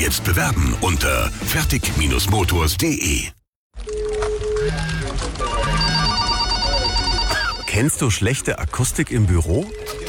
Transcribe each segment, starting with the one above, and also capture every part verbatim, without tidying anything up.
Jetzt bewerben unter fertig Bindestrich motors punkt de. Kennst du schlechte Akustik im Büro?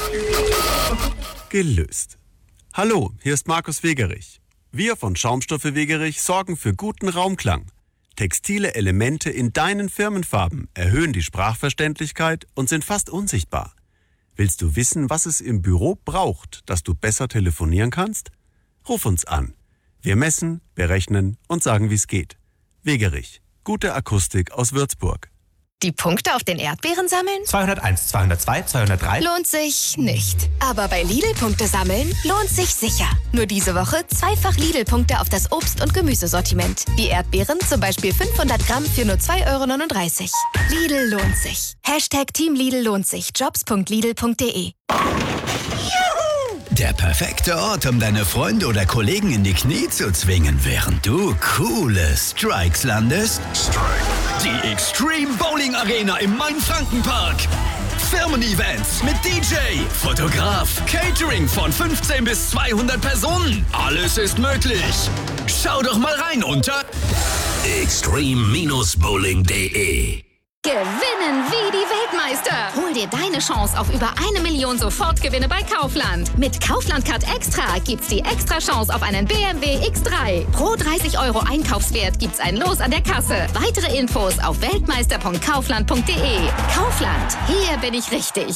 Gelöst. Hallo, hier ist Markus Wegerich. Wir von Schaumstoffe Wegerich sorgen für guten Raumklang. Textile Elemente in deinen Firmenfarben erhöhen die Sprachverständlichkeit und sind fast unsichtbar. Willst du wissen, was es im Büro braucht, dass du besser telefonieren kannst? Ruf uns an. Wir messen, berechnen und sagen, wie es geht. Wegerich. Gute Akustik aus Würzburg. Die Punkte auf den Erdbeeren sammeln? zweihunderteins, zweihundertzwei, zweihundertdrei. Lohnt sich nicht. Aber bei Lidl-Punkte sammeln lohnt sich sicher. Nur diese Woche zweifach Lidl-Punkte auf das Obst- und Gemüsesortiment. Die Erdbeeren zum Beispiel fünfhundert Gramm für nur zwei Euro neununddreißig. Lidl lohnt sich. Hashtag Team Lidl lohnt sich. jobs punkt lidl punkt de. Der perfekte Ort, um deine Freunde oder Kollegen in die Knie zu zwingen, während du coole Strikes landest? Die Extreme Bowling Arena im Main-Franken-Park. Firmen-Events mit D J, Fotograf, Catering von fünfzehn bis zweihundert Personen. Alles ist möglich. Schau doch mal rein unter extreme Bindestrich bowling punkt de. Gewinnen wie die Weltmeister. Hol dir deine Chance auf über eine Million Sofortgewinne bei Kaufland. Mit Kaufland Card Extra gibt's die extra Chance auf einen B M W X drei. Pro dreißig Euro Einkaufswert gibt's ein Los an der Kasse. Weitere Infos auf weltmeister punkt kaufland punkt de. Kaufland, hier bin ich richtig.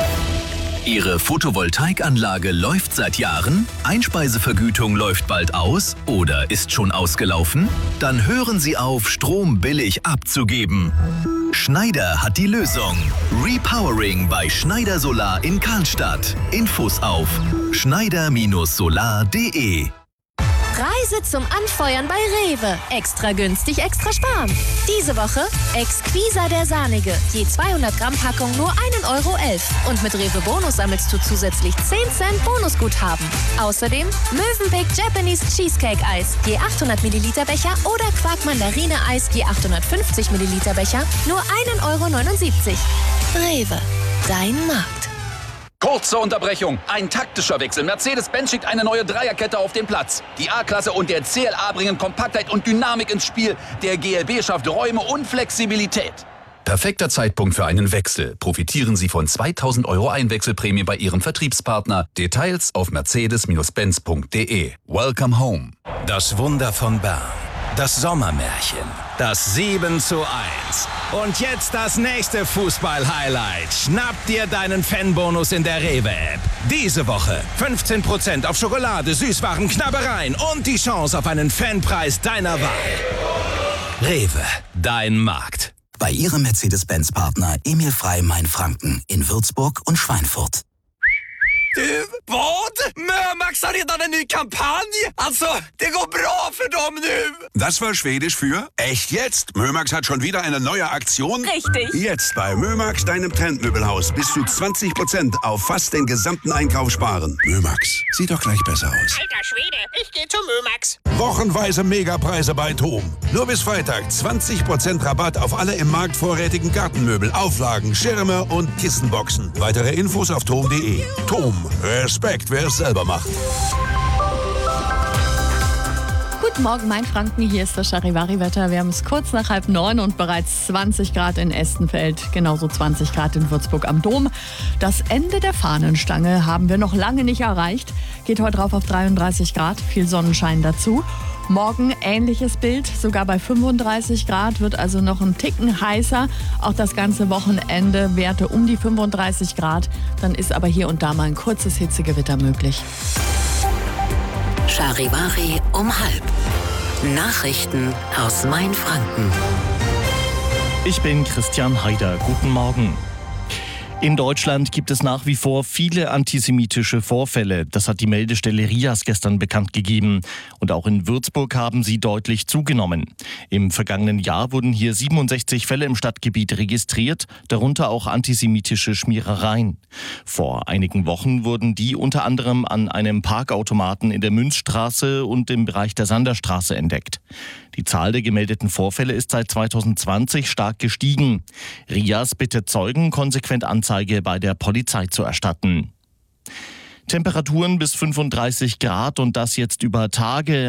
Ihre Photovoltaikanlage läuft seit Jahren? Einspeisevergütung läuft bald aus oder ist schon ausgelaufen? Dann hören Sie auf, Strom billig abzugeben. Schneider hat die Lösung. Repowering bei Schneider Solar in Karlstadt. Infos auf schneider Bindestrich solar punkt de. Preise zum Anfeuern bei Rewe. Extra günstig, extra sparen. Diese Woche Exquisa der Sahnige. Je zweihundert Gramm Packung nur ein Euro elf. Und mit Rewe Bonus sammelst du zusätzlich zehn Cent Bonusguthaben. Außerdem Mövenpick Japanese Cheesecake Eis. Je achthundert Milliliter Becher oder Quark Mandarine Eis. Je achthundertfünfzig Milliliter Becher. Nur ein Euro neunundsiebzig. Rewe. Dein Markt. Kurze Unterbrechung. Ein taktischer Wechsel. Mercedes-Benz schickt eine neue Dreierkette auf den Platz. Die A-Klasse und der C L A bringen Kompaktheit und Dynamik ins Spiel. Der G L B schafft Räume und Flexibilität. Perfekter Zeitpunkt für einen Wechsel. Profitieren Sie von zweitausend Euro Einwechselprämie bei Ihrem Vertriebspartner. Details auf mercedes benz punkt de. Welcome home. Das Wunder von Bern. Das Sommermärchen. Das sieben zu eins. Und jetzt das nächste Fußball-Highlight. Schnapp dir deinen Fanbonus in der Rewe-App. Diese Woche fünfzehn Prozent auf Schokolade, Süßwaren, Knabbereien und die Chance auf einen Fanpreis deiner Wahl. Rewe, dein Markt. Bei Ihrem Mercedes-Benz-Partner Emil Frey Main-Franken in Würzburg und Schweinfurt. Du, vad? Mömax har redan en ny kampanj. Alltså, det går bra för dem nu. Das war Schwedisch für echt jetzt. Mömax hat schon wieder eine neue Aktion. Richtig. Jetzt bei Mömax, deinem Trendmöbelhaus, bis zu zwanzig Prozent auf fast den gesamten Einkauf sparen. Mömax, sieht doch gleich besser aus. Alter Schwede, ich gehe zu Mömax. Wochenweise Megapreise bei Tom. Nur bis Freitag zwanzig Prozent Rabatt auf alle im Markt vorrätigen Gartenmöbel, Auflagen, Schirme und Kissenboxen. Weitere Infos auf tom punkt de. Tom. Respekt, wer es selber macht. Guten Morgen, Main-Franken. Hier ist das Charivari-Wetter. Wir haben es kurz nach halb neun und bereits zwanzig Grad in Estenfeld, genauso zwanzig Grad in Würzburg am Dom. Das Ende der Fahnenstange haben wir noch lange nicht erreicht. Geht heute rauf auf dreiunddreißig Grad, viel Sonnenschein dazu. Morgen ähnliches Bild, sogar bei fünfunddreißig Grad, wird also noch ein Ticken heißer. Auch das ganze Wochenende Werte um die fünfunddreißig Grad. Dann ist aber hier und da mal ein kurzes Hitzegewitter möglich. Charivari um halb. Nachrichten aus Main-Franken. Ich bin Christian Haider. Guten Morgen. In Deutschland gibt es nach wie vor viele antisemitische Vorfälle. Das hat die Meldestelle RIAS gestern bekannt gegeben. Und auch in Würzburg haben sie deutlich zugenommen. Im vergangenen Jahr wurden hier siebenundsechzig Fälle im Stadtgebiet registriert, darunter auch antisemitische Schmierereien. Vor einigen Wochen wurden die unter anderem an einem Parkautomaten in der Münzstraße und im Bereich der Sanderstraße entdeckt. Die Zahl der gemeldeten Vorfälle ist seit zweitausendzwanzig stark gestiegen. RIAS bittet Zeugen, konsequent Anzeige bei der Polizei zu erstatten. Temperaturen bis fünfunddreißig Grad und das jetzt über Tage.